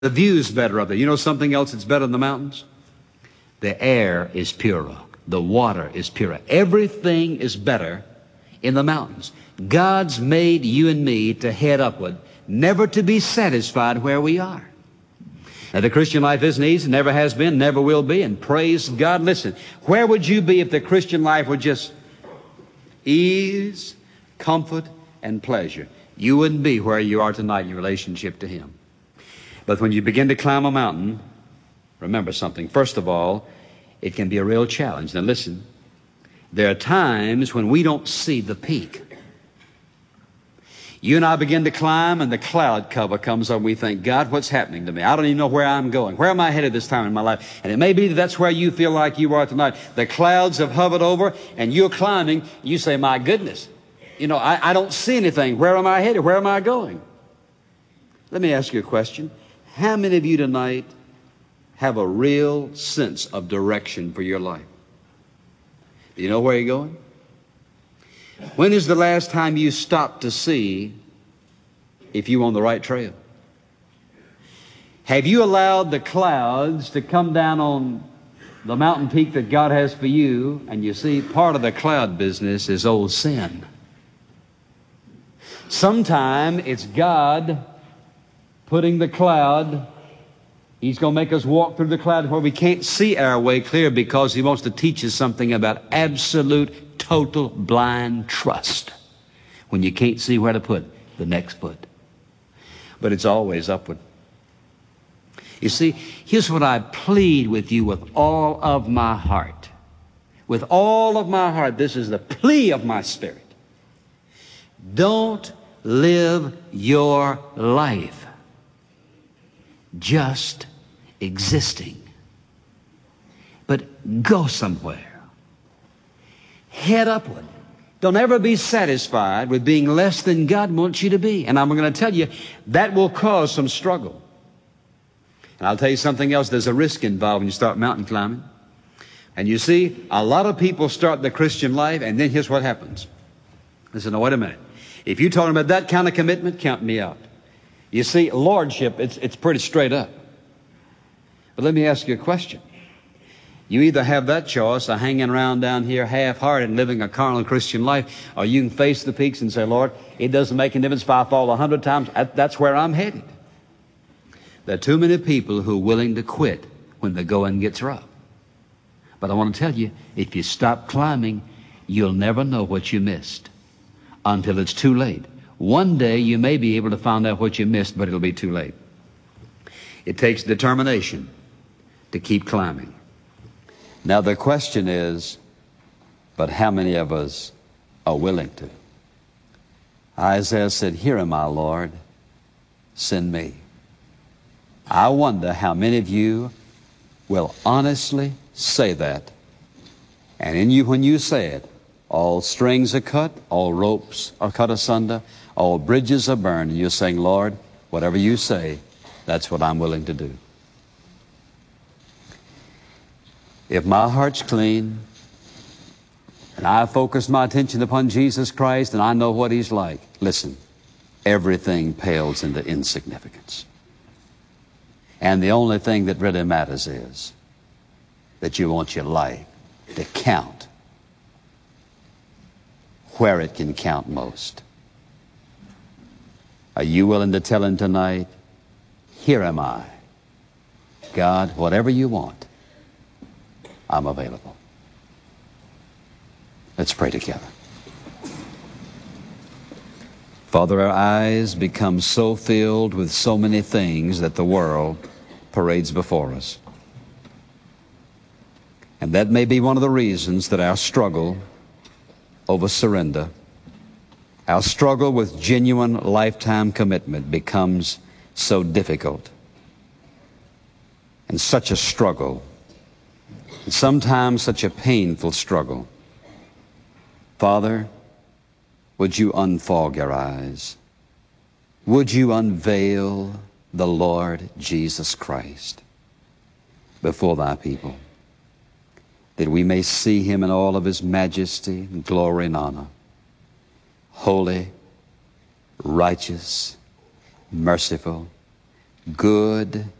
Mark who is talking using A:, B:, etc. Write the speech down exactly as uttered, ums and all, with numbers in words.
A: The view's better up there. You know something else that's better than the mountains? The air is purer. The water is purer. Everything is better in the mountains. God's made you and me to head upward, never to be satisfied where we are. Now, the Christian life isn't easy, never has been, never will be, and praise God. Listen, where would you be if the Christian life were just ease, comfort, and pleasure? You wouldn't be where you are tonight in your relationship to Him. But when you begin to climb a mountain, remember something. First of all, it can be a real challenge. Now listen, there are times when we don't see the peak. You and I begin to climb and the cloud cover comes up and we think, God, what's happening to me? I don't even know where I'm going. Where am I headed this time in my life? And it may be that that's where you feel like you are tonight. The clouds have hovered over and you're climbing. You say, my goodness, you know, I, I don't see anything. Where am I headed? Where am I going? Let me ask you a question. How many of you tonight have a real sense of direction for your life? Do you know where you're going? When is the last time you stopped to see if you're on the right trail? Have you allowed the clouds to come down on the mountain peak that God has for you? And you see, part of the cloud business is old sin. Sometime it's God putting the cloud. He's going to make us walk through the cloud where we can't see our way clear because He wants to teach us something about absolute, total, blind trust when you can't see where to put the next foot. But it's always upward. You see, here's what I plead with you with all of my heart. With all of my heart, this is the plea of my spirit. Don't live your life just existing, but go somewhere. Head upward. Don't ever be satisfied with being less than God wants you to be. And I'm going to tell you, that will cause some struggle. And I'll tell you something else. There's a risk involved when you start mountain climbing. And you see, a lot of people start the Christian life, and then here's what happens. Listen, now wait a minute. If you're talking about that kind of commitment, count me out. You see, lordship, it's, it's pretty straight up. But let me ask you a question. You either have that choice of hanging around down here half-hearted and living a carnal Christian life, or you can face the peaks and say, Lord, it doesn't make any difference if I fall a hundred times. That's where I'm headed. There are too many people who are willing to quit when the going gets rough. But I want to tell you, if you stop climbing, you'll never know what you missed until it's too late. One day you may be able to find out what you missed, but it'll be too late. It takes determination to keep climbing. Now the question is, but how many of us are willing to? Isaiah said, here am I, Lord, send me. I wonder how many of you will honestly say that. And in you, when you say it, all strings are cut, all ropes are cut asunder, all bridges are burned, and you're saying, Lord, whatever you say, that's what I'm willing to do. If my heart's clean, and I focus my attention upon Jesus Christ, and I know what He's like, listen, everything pales into insignificance. And the only thing that really matters is that you want your life to count where it can count most. Are you willing to tell Him tonight, here am I. God, whatever you want, I'm available. Let's pray together. Father, our eyes become so filled with so many things that the world parades before us. And that may be one of the reasons that our struggle over surrender, our struggle with genuine lifetime commitment becomes so difficult and such a struggle, and sometimes such a painful struggle. Father, would you unfog your eyes? Would you unveil the Lord Jesus Christ before thy people, that we may see Him in all of His majesty and glory and honor, holy, righteous, merciful, good